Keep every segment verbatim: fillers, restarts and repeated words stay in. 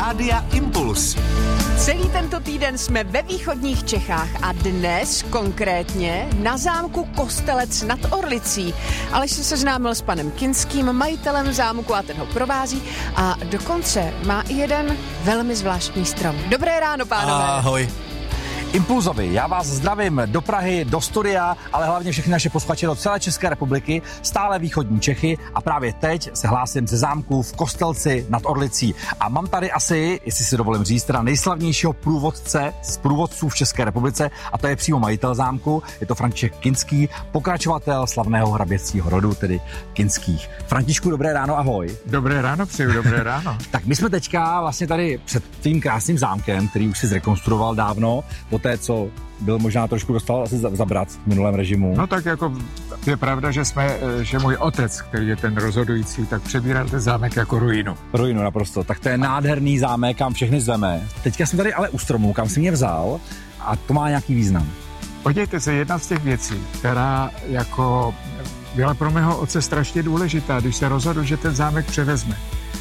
Rádia Impuls. Celý tento týden jsme ve východních Čechách a dnes konkrétně na zámku Kostelec nad Orlicí. Aleš se seznámil s panem Kinským, majitelem zámku, a ten ho provází a dokonce má i jeden velmi zvláštní strom. Dobré ráno, pánové. Ahoj. Impulzovi, já vás zdravím do Prahy, do studia, ale hlavně všechny naše posluchače do celé České republiky, stále východní Čechy, a právě teď se hlásím ze zámku v Kostelci nad Orlicí. A mám tady asi, jestli si dovolím říct, teda nejslavnějšího průvodce z průvodců v České republice, a to je přímo majitel zámku, je to František Kinský, pokračovatel slavného hraběcího rodu, tedy Kinských. Františku, dobré ráno, ahoj. Dobré ráno, přeju, dobré ráno. Tak my jsme teďka vlastně tady před tím krásným zámkem, který už si zrekonstruoval dávno, po té, co byl možná trošku dostal asi zabrat v minulém režimu. No tak jako je pravda, že jsme, že můj otec, který je ten rozhodující, tak přebíral ten zámek jako ruinu. Ruinu naprosto. Tak to je nádherný zámek, kam všechny zveme. Teďka jsem tady ale u stromu, kam si mě vzal, a to má nějaký význam. Podívejte se, jedna z těch věcí, která jako byla pro mého otce strašně důležitá, když se rozhodl, že ten zámek převezme.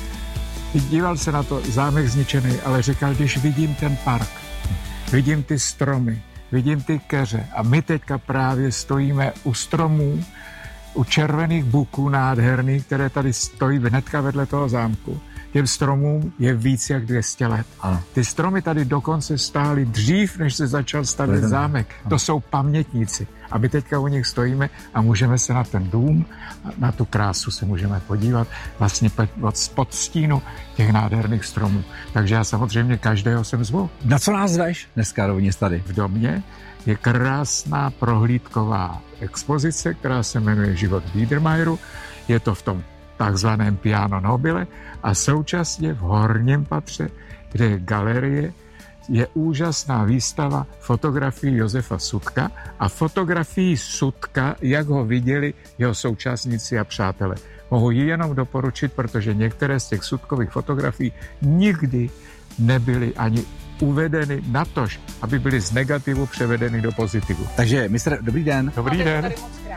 Díval se na to, zámek zničený, ale říkal, když vidím ten park, vidím ty stromy, vidím ty keře a my teďka právě stojíme u stromů, u červených buků nádherných, které tady stojí hnedka vedle toho zámku. Těm stromům je víc jak dvě stě let. Ano. Ty stromy tady dokonce stály dřív, než se začal stavět zámek. Ano. To jsou pamětníci. A my teďka u nich stojíme a můžeme se na ten dům, na tu krásu se můžeme podívat vlastně pod stínu těch nádherných stromů. Takže já samozřejmě každého sem zvu. Na co nás zveš dneska rovněž tady? V domě je krásná prohlídková expozice, která se jmenuje Život Biedermeieru. Je to v tom takzvaném Piano Nobile a současně v horním patře, kde je galerie, je úžasná výstava fotografií Josefa Sudka a fotografií Sudka, jak ho viděli jeho současníci a přátelé. Mohu ji jenom doporučit, protože některé z těch Sudkových fotografií nikdy nebyly ani uvedeny natož, aby byly z negativu převedeny do pozitivu. Takže, mistr, dobrý den. Dobrý den.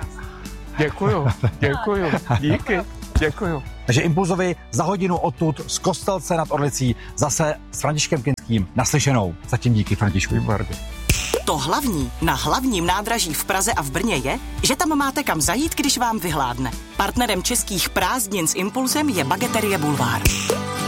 Děkuju, děkuju, díky. Děkuju. Takže Impulzovi za hodinu odtud z Kostelce nad Orlicí zase s Františkem Kinským naslyšenou. Zatím díky, Františku. Výborně. To hlavní na hlavním nádraží v Praze a v Brně je, že tam máte kam zajít, když vám vyhládne. Partnerem českých prázdnin s Impulzem je Bageterie Bulvár.